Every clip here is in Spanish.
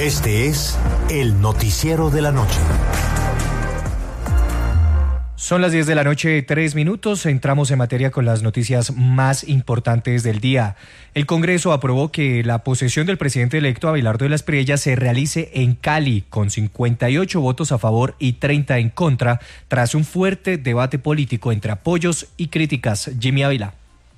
Este es el noticiero de la noche. Son las 10 de la noche, 3 minutos. Entramos en materia con las noticias más importantes del día. El Congreso aprobó que la posesión del presidente electo Abelardo de las Priellas se realice en Cali, con 58 votos a favor y 30 en contra, tras un fuerte debate político entre apoyos y críticas. Jimmy Ávila.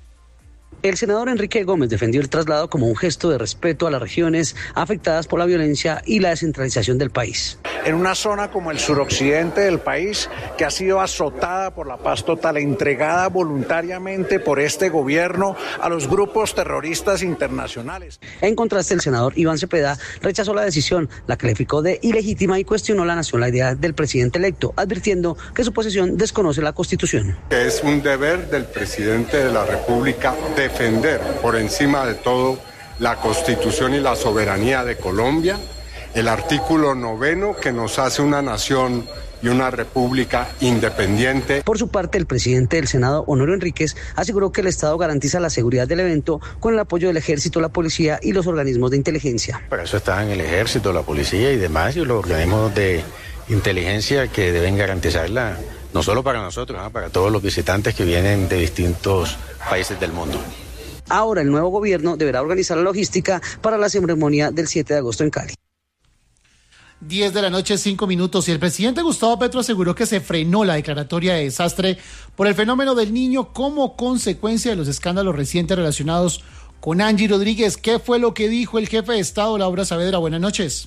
El senador Enrique Gómez defendió el traslado como un gesto de respeto a las regiones afectadas por la violencia y la descentralización del país. En una zona como el suroccidente del país, que ha sido azotada por la paz total, entregada voluntariamente por este gobierno a los grupos terroristas internacionales. En contraste, el senador Iván Cepeda rechazó la decisión, la calificó de ilegítima y cuestionó la nacionalidad del presidente electo, advirtiendo que su posesión desconoce la Constitución. Es un deber del presidente de la República defender por encima de todo la Constitución y la soberanía de Colombia, el artículo 9 que nos hace una nación y una república independiente. Por su parte, el presidente del Senado, Honorio Enríquez, aseguró que el Estado garantiza la seguridad del evento con el apoyo del Ejército, la Policía y los organismos de inteligencia. Para eso están el Ejército, la Policía y demás, y los organismos de inteligencia que deben garantizarla, no solo para nosotros, para todos los visitantes que vienen de distintos países del mundo. Ahora el nuevo gobierno deberá organizar la logística para la ceremonia del 7 de agosto en Cali. 10 de la noche, 5 minutos, y el presidente Gustavo Petro aseguró que se frenó la declaratoria de desastre por el fenómeno del Niño como consecuencia de los escándalos recientes relacionados con Angie Rodríguez. ¿Qué fue lo que dijo el jefe de Estado, Laura Saavedra? Buenas noches.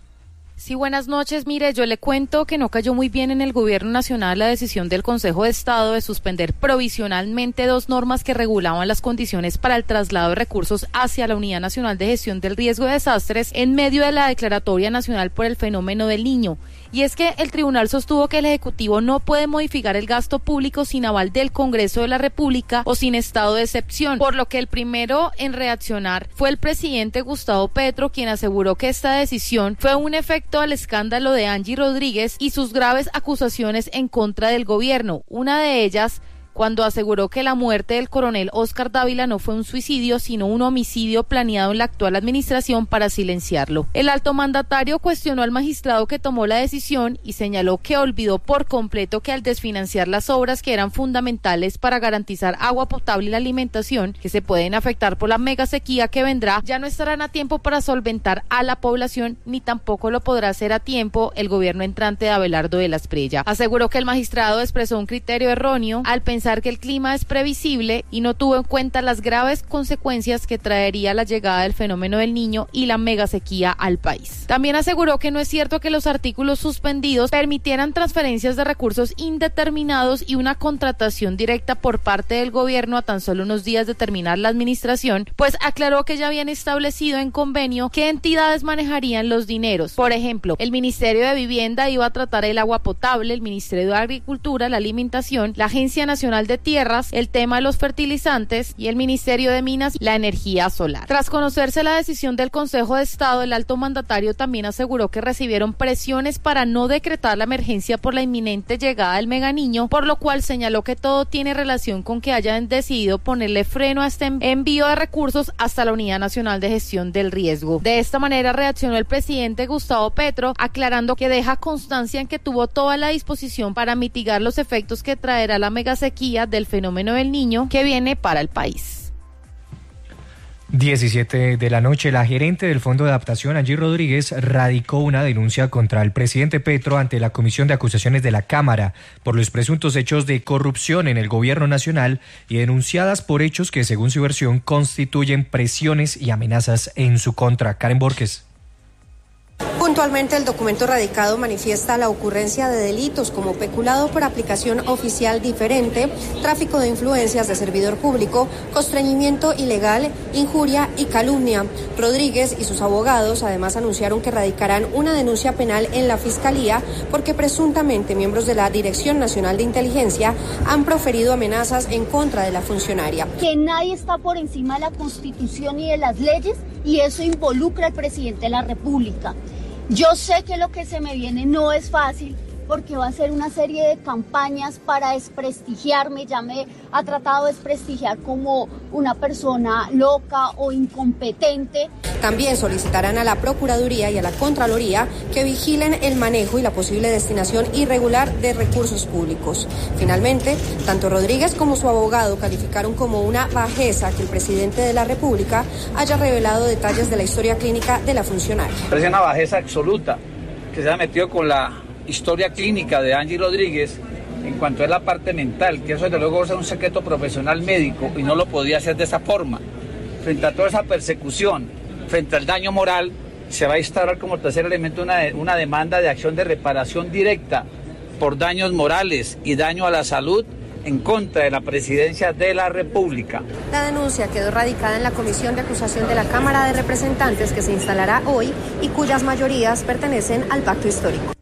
Sí, buenas noches. Mire, yo le cuento que no cayó muy bien en el gobierno nacional la decisión del Consejo de Estado de suspender provisionalmente 2 normas que regulaban las condiciones para el traslado de recursos hacia la Unidad Nacional de Gestión del Riesgo de Desastres en medio de la Declaratoria Nacional por el Fenómeno del Niño. Y es que el tribunal sostuvo que el Ejecutivo no puede modificar el gasto público sin aval del Congreso de la República o sin estado de excepción, por lo que el primero en reaccionar fue el presidente Gustavo Petro, quien aseguró que esta decisión fue un efecto al escándalo de Angie Rodríguez y sus graves acusaciones en contra del gobierno. Una de ellas, cuando aseguró que la muerte del coronel Óscar Dávila no fue un suicidio, sino un homicidio planeado en la actual administración para silenciarlo. El alto mandatario cuestionó al magistrado que tomó la decisión y señaló que olvidó por completo que al desfinanciar las obras que eran fundamentales para garantizar agua potable y la alimentación, que se pueden afectar por la mega sequía que vendrá, ya no estarán a tiempo para solventar a la población, ni tampoco lo podrá hacer a tiempo el gobierno entrante de Abelardo de las Priellas. Aseguró que el magistrado expresó un criterio erróneo al pensar que el clima es previsible y no tuvo en cuenta las graves consecuencias que traería la llegada del fenómeno del Niño y la mega sequía al país. También aseguró que no es cierto que los artículos suspendidos permitieran transferencias de recursos indeterminados y una contratación directa por parte del gobierno a tan solo unos días de terminar la administración, pues aclaró que ya habían establecido en convenio qué entidades manejarían los dineros. Por ejemplo, el Ministerio de Vivienda iba a tratar el agua potable, el Ministerio de Agricultura, la alimentación, la Agencia Nacional de Tierras, el tema de los fertilizantes y el Ministerio de Minas, la energía solar. Tras conocerse la decisión del Consejo de Estado, el alto mandatario también aseguró que recibieron presiones para no decretar la emergencia por la inminente llegada del Meganiño, por lo cual señaló que todo tiene relación con que hayan decidido ponerle freno a este envío de recursos hasta la Unidad Nacional de Gestión del Riesgo. De esta manera reaccionó el presidente Gustavo Petro, aclarando que deja constancia en que tuvo toda la disposición para mitigar los efectos que traerá la megasequía del fenómeno del Niño que viene para el país. 17 de la noche, la gerente del Fondo de Adaptación, Angie Rodríguez, radicó una denuncia contra el presidente Petro ante la Comisión de Acusaciones de la Cámara por los presuntos hechos de corrupción en el gobierno nacional y denunciadas por hechos que, según su versión, constituyen presiones y amenazas en su contra. Karen Borges. Puntualmente, el documento radicado manifiesta la ocurrencia de delitos como peculado por aplicación oficial diferente, tráfico de influencias de servidor público, constreñimiento ilegal, injuria y calumnia. Rodríguez y sus abogados además anunciaron que radicarán una denuncia penal en la Fiscalía porque presuntamente miembros de la Dirección Nacional de Inteligencia han proferido amenazas en contra de la funcionaria. Que nadie está por encima de la Constitución y de las leyes, y eso involucra al presidente de la República. Yo sé que lo que se me viene no es fácil, porque va a hacer una serie de campañas para desprestigiarme. Ya me ha tratado de desprestigiar como una persona loca o incompetente. También solicitarán a la Procuraduría y a la Contraloría que vigilen el manejo y la posible destinación irregular de recursos públicos. Finalmente, tanto Rodríguez como su abogado calificaron como una bajeza que el presidente de la República haya revelado detalles de la historia clínica de la funcionaria. Es una bajeza absoluta que se ha metido con la historia clínica de Angie Rodríguez en cuanto a la parte mental, que eso desde luego es un secreto profesional médico y no lo podía hacer de esa forma. Frente a toda esa persecución, frente al daño moral, se va a instaurar como tercer elemento una demanda de acción de reparación directa por daños morales y daño a la salud en contra de la Presidencia de la República. La denuncia quedó radicada en la Comisión de Acusación de la Cámara de Representantes que se instalará hoy y cuyas mayorías pertenecen al pacto histórico.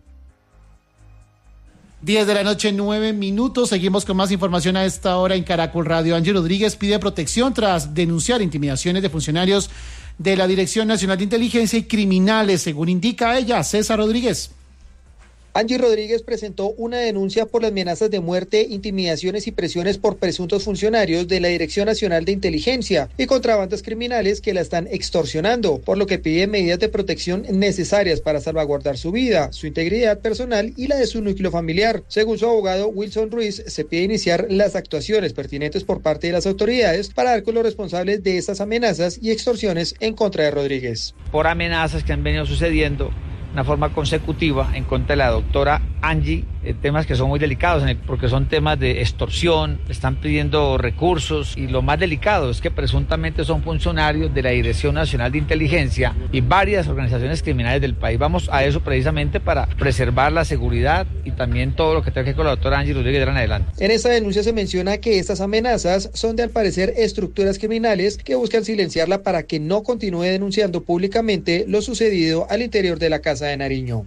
10 de la noche, 9 minutos. Seguimos con más información a esta hora en Caracol Radio. Angie Rodríguez pide protección tras denunciar intimidaciones de funcionarios de la Dirección Nacional de Inteligencia y criminales, según indica ella. César Rodríguez. Angie Rodríguez presentó una denuncia por las amenazas de muerte, intimidaciones y presiones por presuntos funcionarios de la Dirección Nacional de Inteligencia y contra bandas criminales que la están extorsionando, por lo que pide medidas de protección necesarias para salvaguardar su vida, su integridad personal y la de su núcleo familiar. Según su abogado Wilson Ruiz, se pide iniciar las actuaciones pertinentes por parte de las autoridades para dar con los responsables de estas amenazas y extorsiones en contra de Rodríguez. Por amenazas que han venido sucediendo una forma consecutiva en contra de la doctora Angie, temas que son muy delicados porque son temas de extorsión, están pidiendo recursos y lo más delicado es que presuntamente son funcionarios de la Dirección Nacional de Inteligencia y varias organizaciones criminales del país. Vamos a eso precisamente para preservar la seguridad y también todo lo que tenga que ver con la doctora Angie Rodríguez de en adelante. En esta denuncia se menciona que estas amenazas son de al parecer estructuras criminales que buscan silenciarla para que no continúe denunciando públicamente lo sucedido al interior de la Casa de Nariño.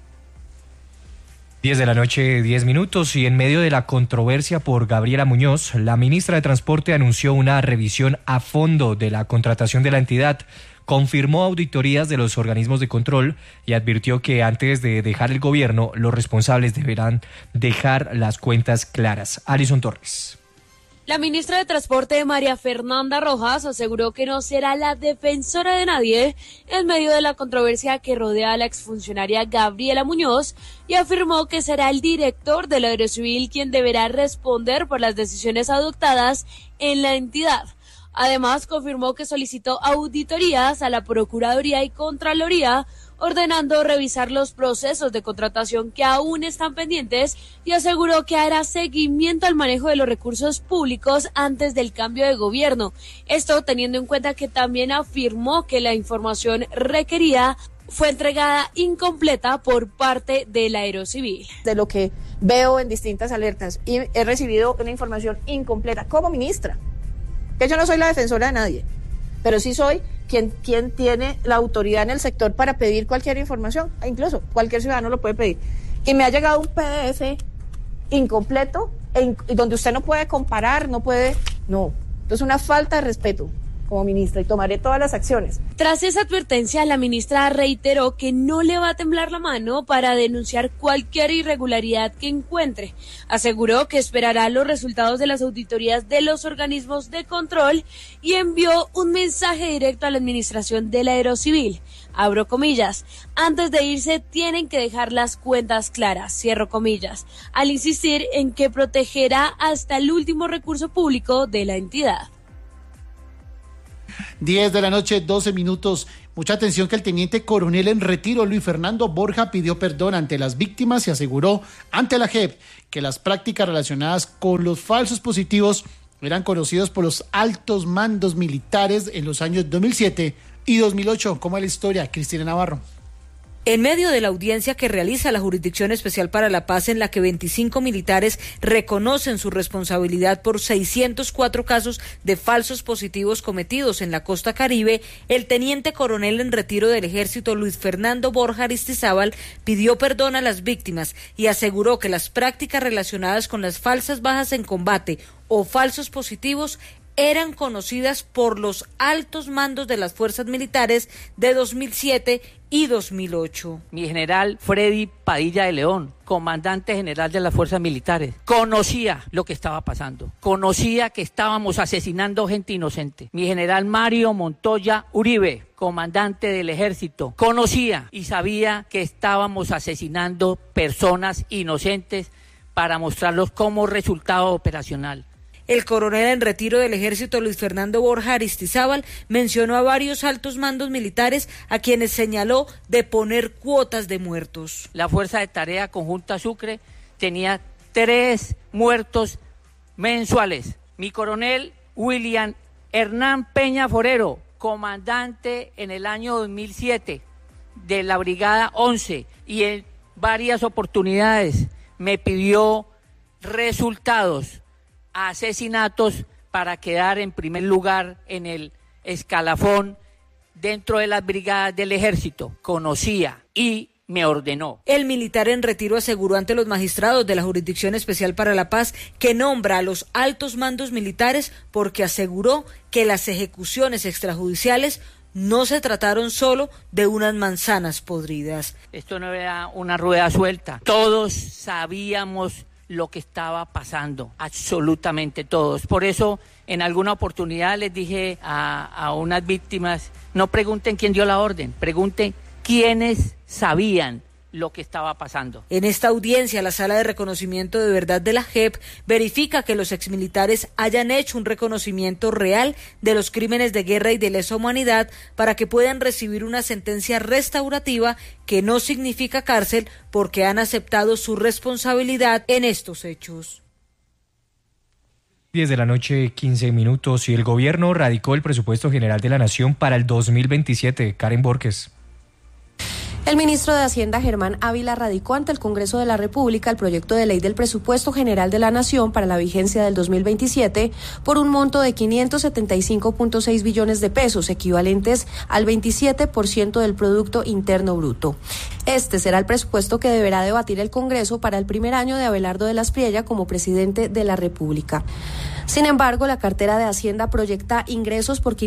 10 de la noche, 10 minutos, y en medio de la controversia por Gabriela Muñoz, la ministra de Transporte anunció una revisión a fondo de la contratación de la entidad, confirmó auditorías de los organismos de control y advirtió que antes de dejar el gobierno, los responsables deberán dejar las cuentas claras. Alison Torres. La ministra de Transporte, María Fernanda Rojas, aseguró que no será la defensora de nadie en medio de la controversia que rodea a la exfuncionaria Gabriela Muñoz y afirmó que será el director de la Aerocivil quien deberá responder por las decisiones adoptadas en la entidad. Además, confirmó que solicitó auditorías a la Procuraduría y Contraloría, ordenando revisar los procesos de contratación que aún están pendientes y aseguró que hará seguimiento al manejo de los recursos públicos antes del cambio de gobierno. Esto teniendo en cuenta que también afirmó que la información requerida fue entregada incompleta por parte de la Aerocivil. De lo que veo en distintas alertas y he recibido una información incompleta como ministra, que yo no soy la defensora de nadie, pero sí soy quien tiene la autoridad en el sector para pedir cualquier información, incluso cualquier ciudadano lo puede pedir. Y me ha llegado un PDF incompleto, donde usted no puede comparar, no. Entonces una falta de respeto como ministra y tomaré todas las acciones. Tras esa advertencia, la ministra reiteró que no le va a temblar la mano para denunciar cualquier irregularidad que encuentre. Aseguró que esperará los resultados de las auditorías de los organismos de control y envió un mensaje directo a la administración de la Aerocivil. Abro comillas, antes de irse tienen que dejar las cuentas claras, cierro comillas, al insistir en que protegerá hasta el último recurso público de la entidad. 10 de la noche, 12 minutos. Mucha atención que el teniente coronel en retiro, Luis Fernando Borja, pidió perdón ante las víctimas y aseguró ante la JEP que las prácticas relacionadas con los falsos positivos eran conocidos por los altos mandos militares en los años 2007 y 2008. ¿Cómo es la historia? Cristina Navarro. En medio de la audiencia que realiza la Jurisdicción Especial para la Paz, en la que 25 militares reconocen su responsabilidad por 604 casos de falsos positivos cometidos en la costa caribe, el teniente coronel en retiro del Ejército, Luis Fernando Borja Aristizábal, pidió perdón a las víctimas y aseguró que las prácticas relacionadas con las falsas bajas en combate o falsos positivos eran conocidas por los altos mandos de las fuerzas militares de 2007 y 2008. Mi general Freddy Padilla de León, comandante general de las fuerzas militares, conocía lo que estaba pasando, conocía que estábamos asesinando gente inocente. Mi general Mario Montoya Uribe, comandante del ejército, conocía y sabía que estábamos asesinando personas inocentes para mostrarlos como resultado operacional. El coronel en retiro del ejército Luis Fernando Borja Aristizábal mencionó a varios altos mandos militares a quienes señaló de poner cuotas de muertos. La Fuerza de Tarea Conjunta Sucre tenía 3 muertos mensuales. Mi coronel William Hernán Peña Forero, comandante en el año 2007 de la Brigada 11 y en varias oportunidades me pidió resultados, asesinatos para quedar en primer lugar en el escalafón dentro de las brigadas del ejército. Conocía y me ordenó. El militar en retiro aseguró ante los magistrados de la Jurisdicción Especial para la Paz que nombra a los altos mandos militares porque aseguró que las ejecuciones extrajudiciales no se trataron solo de unas manzanas podridas. Esto no era una rueda suelta. Todos sabíamos lo que estaba pasando, absolutamente todos. Por eso, en alguna oportunidad les dije a unas víctimas, no pregunten quién dio la orden, pregunten quiénes sabían lo que estaba pasando. En esta audiencia, la Sala de Reconocimiento de Verdad de la JEP verifica que los exmilitares hayan hecho un reconocimiento real de los crímenes de guerra y de lesa humanidad para que puedan recibir una sentencia restaurativa que no significa cárcel porque han aceptado su responsabilidad en estos hechos. 10 de la noche, 15 minutos, y el gobierno radicó el presupuesto general de la Nación para el 2027. Karen Borges. El ministro de Hacienda, Germán Ávila, radicó ante el Congreso de la República el proyecto de ley del presupuesto general de la Nación para la vigencia del 2027 por un monto de 575.6 billones de pesos, equivalentes al 27% del Producto Interno Bruto. Este será el presupuesto que deberá debatir el Congreso para el primer año de Abelardo de las Priella como presidente de la República. Sin embargo, la cartera de Hacienda proyecta ingresos por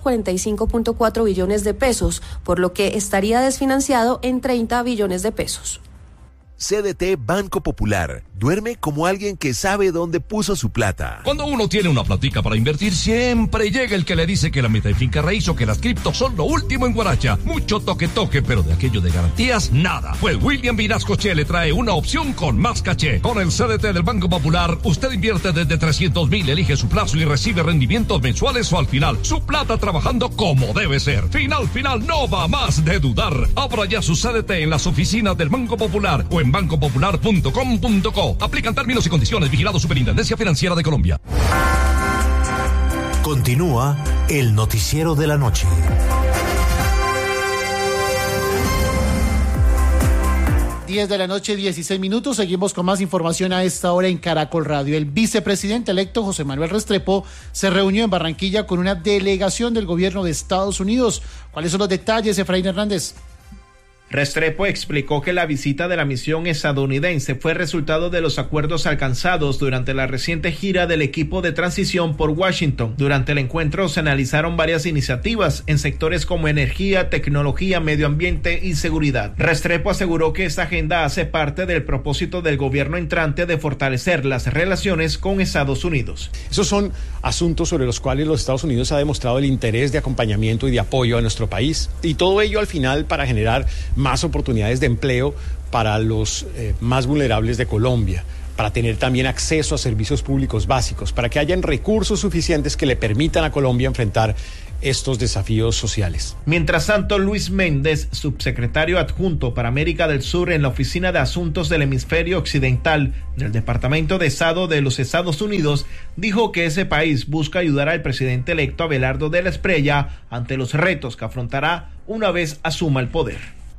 545.4 billones de pesos, por lo que estaría desfinanciado en 30 billones de pesos. CDT Banco Popular. Duerme como alguien que sabe dónde puso su plata. Cuando uno tiene una platica para invertir, siempre llega el que le dice que la meta de finca raíz o que las criptos son lo último en Guaracha. Mucho toque, pero de aquello de garantías, nada. Pues William Vinascoche le trae una opción con más caché. Con el CDT del Banco Popular, usted invierte desde 300,000, elige su plazo y recibe rendimientos mensuales o al final. Su plata trabajando como debe ser. Final, no va más de dudar. Abra ya su CDT en las oficinas del Banco Popular o en bancopopular.com.co. Aplican términos y condiciones. Vigilado Superintendencia Financiera de Colombia. Continúa el noticiero de la noche. Diez de la noche, 16 minutos. Seguimos con más información a esta hora en Caracol Radio. El vicepresidente electo José Manuel Restrepo se reunió en Barranquilla con una delegación del gobierno de Estados Unidos. ¿Cuáles son los detalles, Efraín Hernández? Restrepo explicó que la visita de la misión estadounidense fue resultado de los acuerdos alcanzados durante la reciente gira del equipo de transición por Washington. Durante el encuentro se analizaron varias iniciativas en sectores como energía, tecnología, medio ambiente y seguridad. Restrepo aseguró que esta agenda hace parte del propósito del gobierno entrante de fortalecer las relaciones con Estados Unidos. Esos son asuntos sobre los cuales los Estados Unidos ha demostrado el interés de acompañamiento y de apoyo a nuestro país, y todo ello al final para generar más oportunidades de empleo para los más vulnerables de Colombia, para tener también acceso a servicios públicos básicos, para que hayan recursos suficientes que le permitan a Colombia enfrentar estos desafíos sociales. Mientras tanto, Luis Méndez, subsecretario adjunto para América del Sur en la Oficina de Asuntos del Hemisferio Occidental del Departamento de Estado de los Estados Unidos, dijo que ese país busca ayudar al presidente electo Abelardo de las Priella ante los retos que afrontará una vez asuma el poder.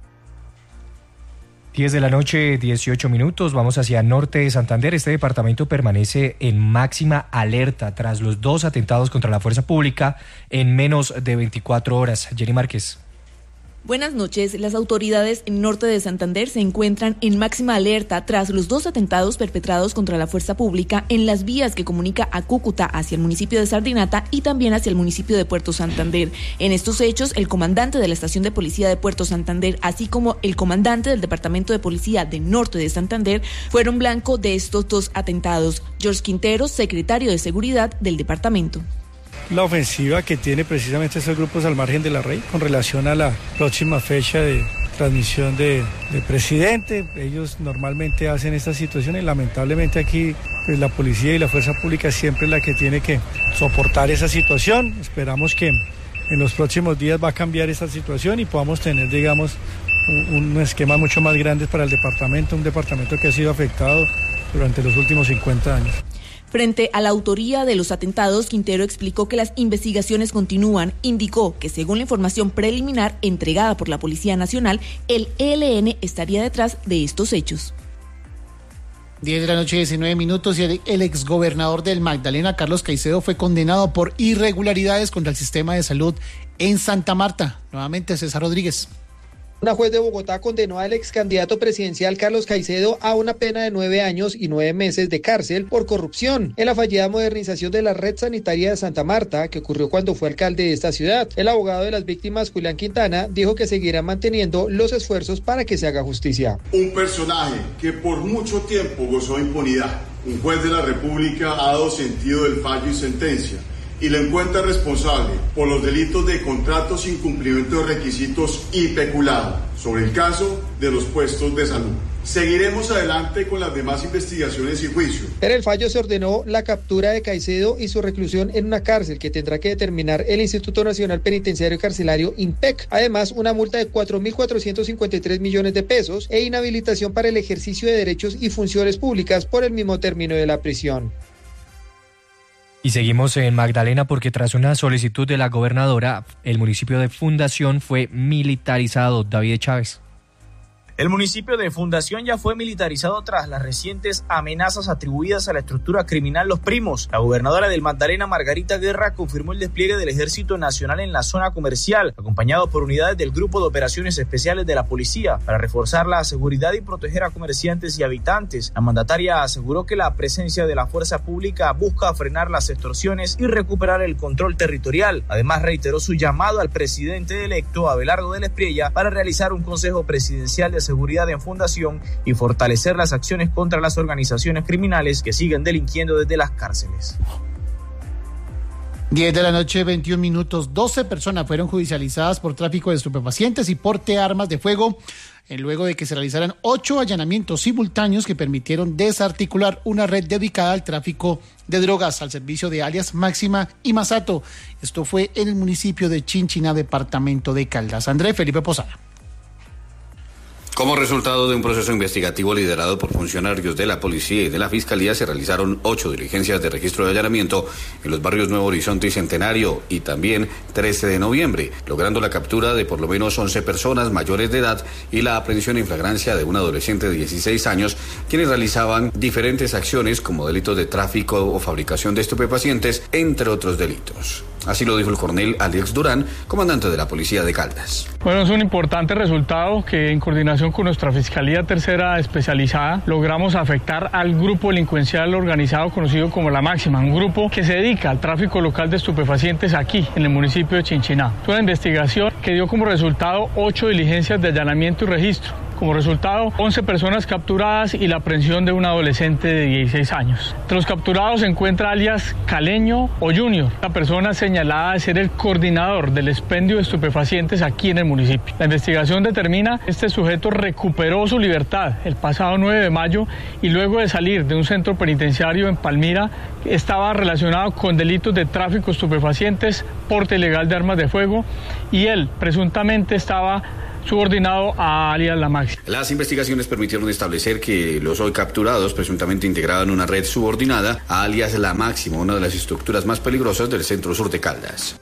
10 de la noche, 18 minutos. Vamos hacia norte de Santander. Este departamento permanece en máxima alerta tras los 2 atentados contra la fuerza pública en menos de 24 horas. Jenny Márquez. Buenas noches. Las autoridades en norte de Santander se encuentran en máxima alerta tras los 2 atentados perpetrados contra la fuerza pública en las vías que comunica a Cúcuta hacia el municipio de Sardinata y también hacia el municipio de Puerto Santander. En estos hechos, el comandante de la estación de policía de Puerto Santander, así como el comandante del departamento de policía de norte de Santander, fueron blanco de estos 2 atentados. George Quintero, secretario de Seguridad del departamento. La ofensiva que tiene precisamente estos grupos al margen de la ley con relación a la próxima fecha de transmisión de presidente. Ellos normalmente hacen estas situaciones y lamentablemente aquí pues, la policía y la fuerza pública siempre es la que tiene que soportar esa situación. Esperamos que en los próximos días va a cambiar esta situación y podamos tener, digamos, un esquema mucho más grande para el departamento, un departamento que ha sido afectado durante los últimos 50 años. Frente a la autoría de los atentados, Quintero explicó que las investigaciones continúan. Indicó que según la información preliminar entregada por la Policía Nacional, el ELN estaría detrás de estos hechos. 10 de la noche, 19 minutos, y el exgobernador del Magdalena, Carlos Caicedo, fue condenado por irregularidades contra el sistema de salud en Santa Marta. Nuevamente, César Rodríguez. Una juez de Bogotá condenó al ex candidato presidencial Carlos Caicedo a una pena de 9 años y 9 meses de cárcel por corrupción en la fallida modernización de la red sanitaria de Santa Marta, que ocurrió cuando fue alcalde de esta ciudad. El abogado de las víctimas, Julián Quintana, dijo que seguirá manteniendo los esfuerzos para que se haga justicia. Un personaje que por mucho tiempo gozó de impunidad. Un juez de la República ha dado sentido del fallo y sentencia y le encuentra responsable por los delitos de contratos sin cumplimiento de requisitos y peculado sobre el caso de los puestos de salud. Seguiremos adelante con las demás investigaciones y juicios. En el fallo se ordenó la captura de Caicedo y su reclusión en una cárcel que tendrá que determinar el Instituto Nacional Penitenciario y Carcelario, INPEC. Además, una multa de 4.453 millones de pesos e inhabilitación para el ejercicio de derechos y funciones públicas por el mismo término de la prisión. Y seguimos en Magdalena porque tras una solicitud de la gobernadora, el municipio de Fundación fue militarizado. David Chávez. El municipio de Fundación ya fue militarizado tras las recientes amenazas atribuidas a la estructura criminal Los Primos. La gobernadora del Magdalena, Margarita Guerra, confirmó el despliegue del Ejército Nacional en la zona comercial, acompañado por unidades del Grupo de Operaciones Especiales de la Policía, para reforzar la seguridad y proteger a comerciantes y habitantes. La mandataria aseguró que la presencia de la fuerza pública busca frenar las extorsiones y recuperar el control territorial. Además, reiteró su llamado al presidente electo, Abelardo del Espriella, para realizar un consejo presidencial de seguridad en Fundación y fortalecer las acciones contra las organizaciones criminales que siguen delinquiendo desde las cárceles. 10 de la noche, 21 minutos. 12 personas fueron judicializadas por tráfico de estupefacientes y porte de armas de fuego, luego de que se realizaran 8 allanamientos simultáneos que permitieron desarticular una red dedicada al tráfico de drogas al servicio de alias Máxima y Masato. Esto fue en el municipio de Chinchiná, departamento de Caldas. André Felipe Posada. Como resultado de un proceso investigativo liderado por funcionarios de la policía y de la fiscalía, se realizaron 8 diligencias de registro de allanamiento en los barrios Nuevo Horizonte y Centenario y también 13 de noviembre, logrando la captura de por lo menos 11 personas mayores de edad y la aprehensión en flagrancia de un adolescente de 16 años, quienes realizaban diferentes acciones como delitos de tráfico o fabricación de estupefacientes, entre otros delitos. Así lo dijo el coronel Alex Durán, comandante de la Policía de Caldas. Bueno, es un importante resultado que en coordinación con nuestra Fiscalía Tercera Especializada logramos afectar al grupo delincuencial organizado conocido como La Máxima, un grupo que se dedica al tráfico local de estupefacientes aquí en el municipio de Chinchiná. Es una investigación que dio como resultado 8 diligencias de allanamiento y registro. Como resultado, 11 personas capturadas y la aprehensión de un adolescente de 16 años. Entre los capturados se encuentra alias Caleño o Junior, la persona señalada de ser el coordinador del expendio de estupefacientes aquí en el municipio. La investigación determina que este sujeto recuperó su libertad el pasado 9 de mayo y luego de salir de un centro penitenciario en Palmira estaba relacionado con delitos de tráfico de estupefacientes, porte ilegal de armas de fuego y él presuntamente estaba subordinado a alias La Máxima. Las investigaciones permitieron establecer que los hoy capturados presuntamente integraban una red subordinada a alias La Máxima, una de las estructuras más peligrosas del centro sur de Caldas.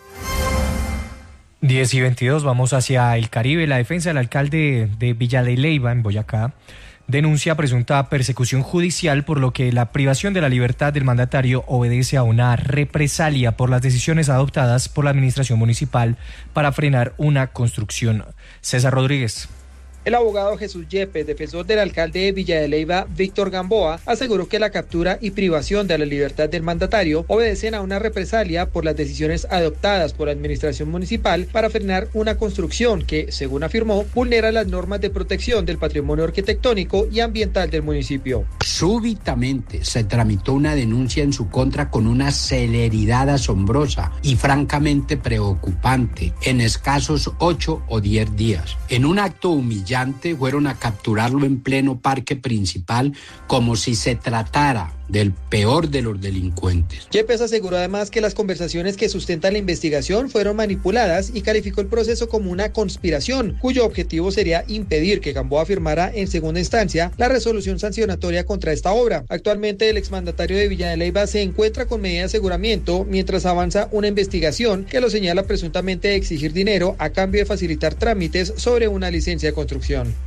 10 y 22, vamos hacia el Caribe. La defensa del alcalde de Villa de Leyva, en Boyacá, denuncia presunta persecución judicial, por lo que la privación de la libertad del mandatario obedece a una represalia por las decisiones adoptadas por la administración municipal para frenar una construcción. César Rodríguez. El abogado Jesús Yepes, defensor del alcalde de Villa de Leyva, Víctor Gamboa, aseguró que la captura y privación de la libertad del mandatario obedecen a una represalia por las decisiones adoptadas por la administración municipal para frenar una construcción que, según afirmó, vulnera las normas de protección del patrimonio arquitectónico y ambiental del municipio. Súbitamente se tramitó una denuncia en su contra con una celeridad asombrosa y francamente preocupante en escasos 8 o 10 días. En un acto humillante fueron a capturarlo en pleno parque principal como si se tratara del peor de los delincuentes. Yepes aseguró además que las conversaciones que sustentan la investigación fueron manipuladas y calificó el proceso como una conspiración, cuyo objetivo sería impedir que Gamboa firmara en segunda instancia la resolución sancionatoria contra esta obra. Actualmente el exmandatario de Villa de Leyva se encuentra con medida de aseguramiento mientras avanza una investigación que lo señala presuntamente de exigir dinero a cambio de facilitar trámites sobre una licencia de construcción.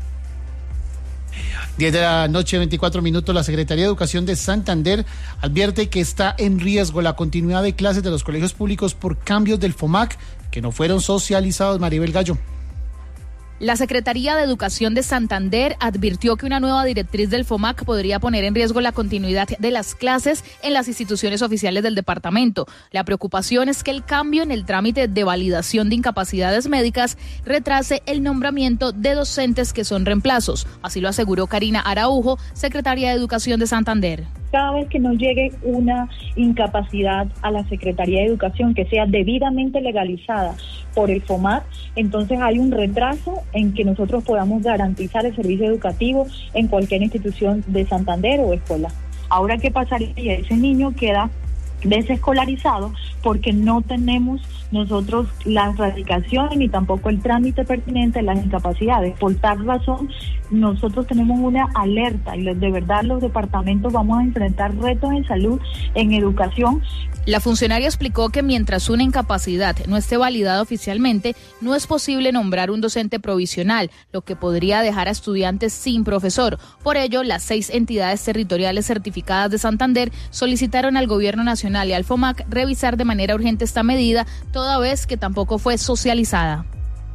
10 de la noche, 24 minutos, la Secretaría de Educación de Santander advierte que está en riesgo la continuidad de clases de los colegios públicos por cambios del FOMAC que no fueron socializados. Maribel Gallo. La Secretaría de Educación de Santander advirtió que una nueva directriz del FOMAC podría poner en riesgo la continuidad de las clases en las instituciones oficiales del departamento. La preocupación es que el cambio en el trámite de validación de incapacidades médicas retrase el nombramiento de docentes que son reemplazos. Así lo aseguró Karina Araujo, secretaria de Educación de Santander. Cada vez que nos llegue una incapacidad a la Secretaría de Educación que sea debidamente legalizada por el FOMAC, entonces hay un retraso en que nosotros podamos garantizar el servicio educativo en cualquier institución de Santander o escuela. Ahora, ¿qué pasaría? Ese niño queda desescolarizado porque no tenemos nosotros la erradicación ni tampoco el trámite pertinente de las incapacidades. Por tal razón, nosotros tenemos una alerta y de verdad los departamentos vamos a enfrentar retos en salud, en educación. La funcionaria explicó que mientras una incapacidad no esté validada oficialmente, no es posible nombrar un docente provisional, lo que podría dejar a estudiantes sin profesor. Por ello, las 6 entidades territoriales certificadas de Santander solicitaron al Gobierno Nacional y al FOMAC revisar de manera urgente esta medida, toda vez que tampoco fue socializada.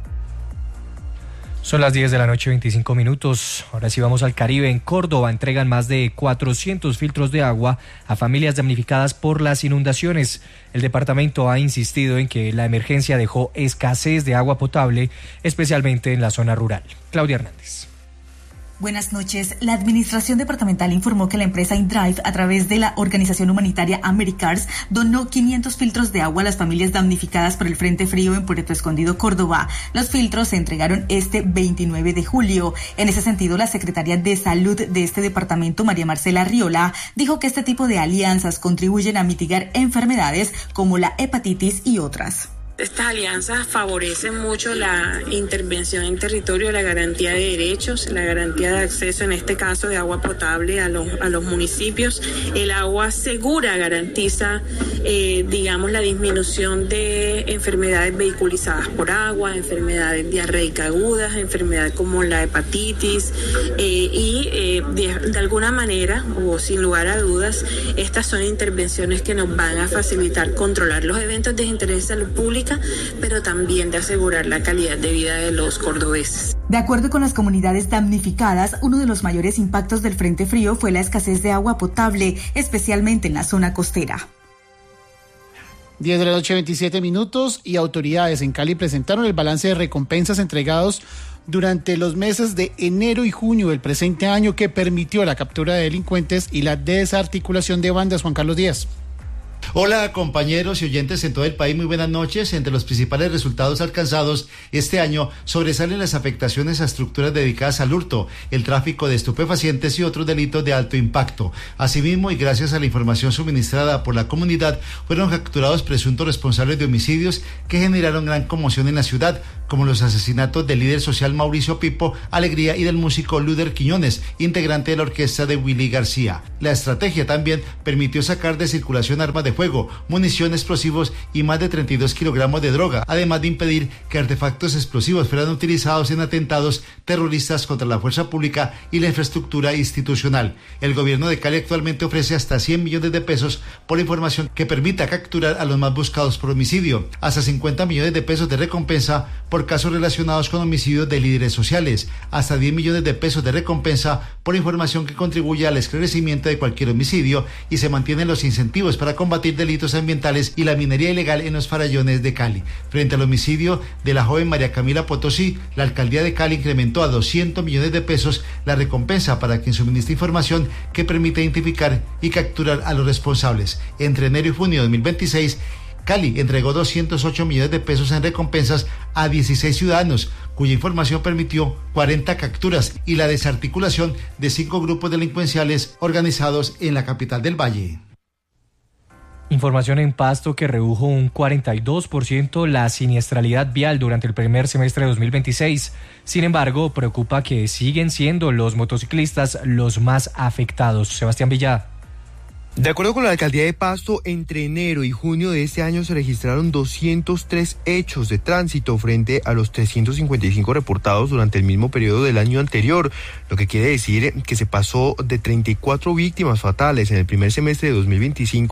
Son las 10 de la noche, 25 minutos. Ahora sí vamos al Caribe. En Córdoba entregan más de 400 filtros de agua a familias damnificadas por las inundaciones. El departamento ha insistido en que la emergencia dejó escasez de agua potable, especialmente en la zona rural. Claudia Hernández. Buenas noches. La administración departamental informó que la empresa InDrive, a través de la organización humanitaria Americars, donó 500 filtros de agua a las familias damnificadas por el Frente Frío en Puerto Escondido, Córdoba. Los filtros se entregaron este 29 de julio. En ese sentido, la secretaria de Salud de este departamento, María Marcela Riola, dijo que este tipo de alianzas contribuyen a mitigar enfermedades como la hepatitis y otras. Estas alianzas favorecen mucho la intervención en territorio, la garantía de derechos, la garantía de acceso, en este caso de agua potable a los municipios. El agua segura garantiza, la disminución de enfermedades vehiculizadas por agua, enfermedades diarreicas agudas, enfermedades como la hepatitis de alguna manera, o sin lugar a dudas, estas son intervenciones que nos van a facilitar controlar los eventos de interés de salud pública, pero también de asegurar la calidad de vida de los cordobeses. De acuerdo con las comunidades damnificadas, uno de los mayores impactos del Frente Frío fue la escasez de agua potable, especialmente en la zona costera. 10 de la noche, 27 minutos, y autoridades en Cali presentaron el balance de recompensas entregados durante los meses de enero y junio del presente año, que permitió la captura de delincuentes y la desarticulación de bandas. Juan Carlos Díaz. Hola compañeros y oyentes en todo el país, muy buenas noches. Entre los principales resultados alcanzados este año sobresalen las afectaciones a estructuras dedicadas al hurto, el tráfico de estupefacientes y otros delitos de alto impacto. Asimismo, y gracias a la información suministrada por la comunidad, fueron capturados presuntos responsables de homicidios que generaron gran conmoción en la ciudad, como los asesinatos del líder social Mauricio Pipo Alegría y del músico Luder Quiñones, integrante de la orquesta de Willy García. La estrategia también permitió sacar de circulación armas de de fuego, munición, explosivos y más de 32 kilogramos de droga, además de impedir que artefactos explosivos fueran utilizados en atentados terroristas contra la fuerza pública y la infraestructura institucional. El gobierno de Cali actualmente ofrece hasta 100 millones de pesos por información que permita capturar a los más buscados por homicidio, hasta 50 millones de pesos de recompensa por casos relacionados con homicidios de líderes sociales, hasta 10 millones de pesos de recompensa por información que contribuya al esclarecimiento de cualquier homicidio, y se mantienen los incentivos para combatir delitos ambientales y la minería ilegal en los farallones de Cali. Frente al homicidio de la joven María Camila Potosí, la alcaldía de Cali incrementó a 200 millones de pesos la recompensa para quien suministre información que permita identificar y capturar a los responsables. Entre enero y junio de 2026, Cali entregó 208 millones de pesos en recompensas a 16 ciudadanos, cuya información permitió 40 capturas y la desarticulación de 5 grupos delincuenciales organizados en la capital del Valle. Información en Pasto que redujo un 42% la siniestralidad vial durante el primer semestre de 2026. Sin embargo, preocupa que siguen siendo los motociclistas los más afectados. Sebastián Villada. De acuerdo con la alcaldía de Pasto, entre enero y junio de este año se registraron 203 hechos de tránsito frente a los 355 reportados durante el mismo periodo del año anterior, lo que quiere decir que se pasó de 34 víctimas fatales en el primer semestre de 2025